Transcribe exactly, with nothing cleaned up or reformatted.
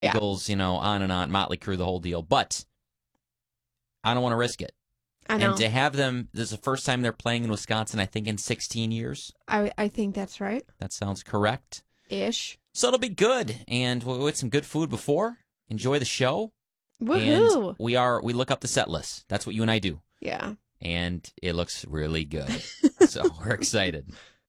Yeah. Eagles, you know, on and on, Motley Crue, the whole deal. But I don't want to risk it. I know. And to have them, this is the first time they're playing in Wisconsin, I think, in sixteen years. I I think that's right. That sounds correct. Ish. So it'll be good. And we'll eat some good food before. Enjoy the show. Woohoo! And we are we look up the set list. That's what you and I do. Yeah. And it looks really good. So we're excited.